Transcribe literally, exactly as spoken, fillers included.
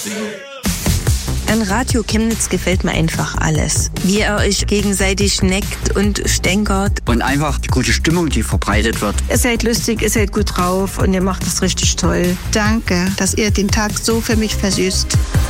An Radio Chemnitz gefällt mir einfach alles. Wie ihr euch gegenseitig neckt und stänkert. Und einfach die gute Stimmung, die verbreitet wird. Ihr seid lustig, ihr seid gut drauf und ihr macht es richtig toll. Danke, dass ihr den Tag so für mich versüßt.